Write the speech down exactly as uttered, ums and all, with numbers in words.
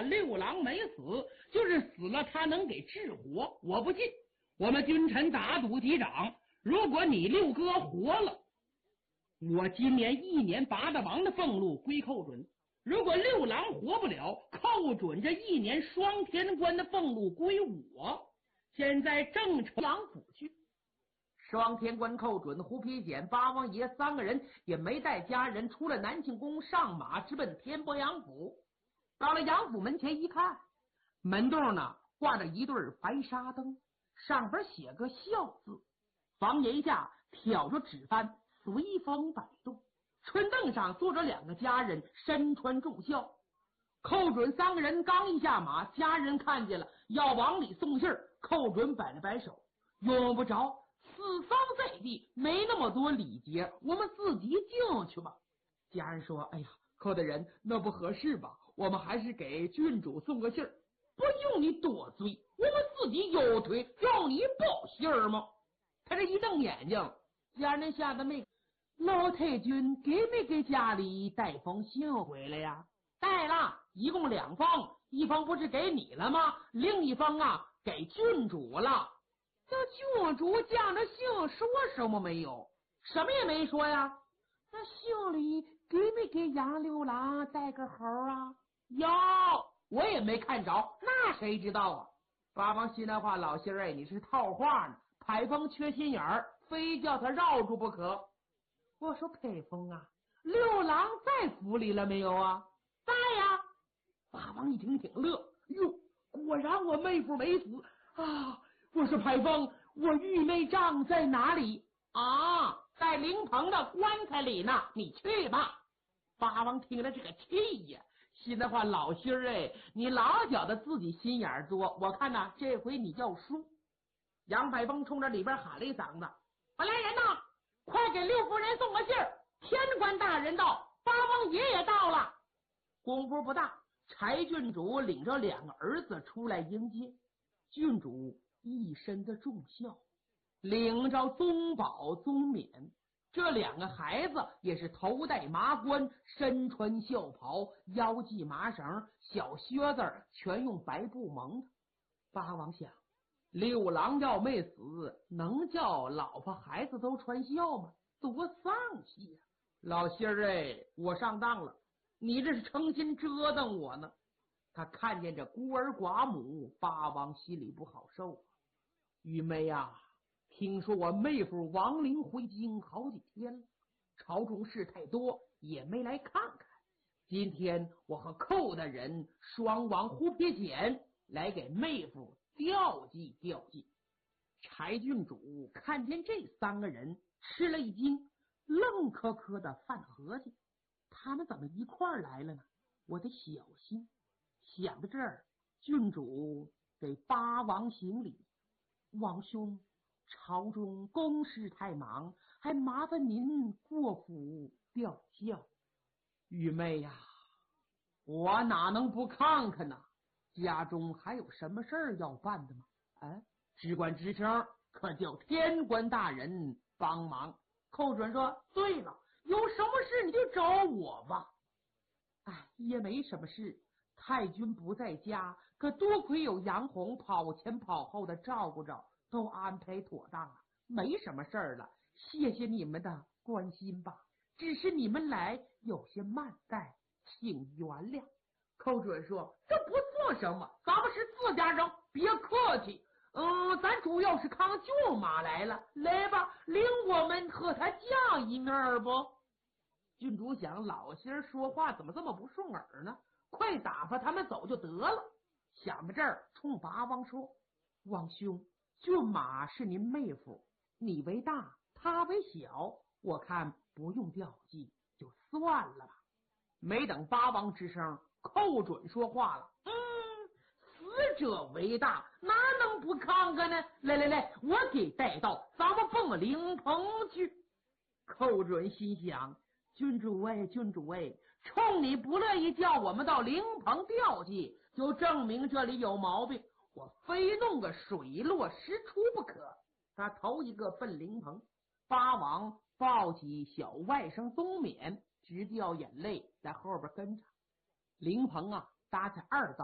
六郎没死，就是死了他能给治活，我不信。我们君臣打赌击掌，如果你六哥活了，我今年一年八大王的俸禄归寇准；如果六郎活不了，寇准这一年双天官的俸禄归我。现在正朝阳府去。双天官寇准、胡皮简、八王爷三个人也没带家人，出了南庆宫，上马直奔天波阳府。到了阳府门前一看，门洞呢挂着一对白纱灯，上边写个孝字，房檐下挑着纸幡，随风摆动。春凳上坐着两个家人，身穿重孝。寇准三个人刚一下马，家人看见了，要往里送信儿。寇准摆了摆手，用不着，四方在地，没那么多礼节，我们自己进去吧。家人说：哎呀，寇大人，那不合适吧，我们还是给郡主送个信儿。不用你多嘴，我们自己有腿，要你报信儿吗？他这一瞪眼睛，家人吓得没。老太君给没给家里带封信回来呀？带了，一共两封，一封不是给你了吗？另一封啊给郡主了。这郡主将这信说什么没有？什么也没说呀。那信里给没给杨六郎带个猴啊？有，我也没看着，那谁知道啊？八王心里话，老心儿，你是套话呢，排风缺心眼儿，非叫他绕住不可。我说沛风啊，六郎在府里了没有啊？在呀。八王一听挺乐，哟，果然我妹夫没死啊！我说排风，我玉妹丈在哪里啊？在灵棚的棺材里呢，你去吧。八王听了这个气呀，心里话，老心儿哎，你老觉得自己心眼儿多，我看呐，这回你要输。杨百峰冲着里边喊了一嗓子：本来人呐，快给六夫人送个信儿，天官大人到，八王爷也到了。功夫不大，柴郡主领着两个儿子出来迎接。郡主一身的重孝，领着宗保、宗勉，这两个孩子也是头戴麻冠，身穿孝袍，腰系麻绳，小靴子全用白布蒙的。八王想，六郎要没死，能叫老婆孩子都穿孝吗？多丧气呀！老心儿哎，我上当了，你这是诚心折腾我呢。他看见这孤儿寡母，八王心里不好受。玉梅呀、啊，听说我妹夫亡灵回京好几天了，朝中事太多，也没来看看。今天我和寇大人双往胡撇简来给妹夫吊祭吊祭。柴郡主看见这三个人，吃了一惊，愣磕磕的犯合计，他们怎么一块儿来了呢？我得小心。想到这儿，郡主给八王行礼：王兄，朝中公事太忙，还麻烦您过府吊孝。玉妹呀、啊，我哪能不看看呢？家中还有什么事儿要办的吗？啊，只管吱声，可叫天官大人帮忙。寇准说：对了，有什么事你就找我吧。哎，也没什么事，太君不在家，可多亏有杨红跑前跑后的照顾着，都安排妥当了，没什么事儿了。谢谢你们的关心吧，只是你们来有些慢待，请原谅。寇准说：这不算什么，咱们是自家人，别客气。嗯，咱主要是看舅妈来了，来吧，领我们和他见一面不？郡主想，老心儿说话怎么这么不顺耳呢？快打发他们走就得了。想到这儿，冲八王说：王兄，骏马是您妹夫，你为大，他为小，我看不用吊祭，就算了吧。没等八王吱声，寇准说话了：嗯，死者为大，哪能不看看呢？来来来，我给带到，咱们蹦灵棚去。寇准心想：郡主哎，郡主哎，冲你不乐意叫我们到灵棚吊祭，就证明这里有毛病，我非弄个水落石出不可。他头一个奔灵棚，八王抱起小外甥宗勉，直掉眼泪，在后边跟着。灵棚啊，搭在二道。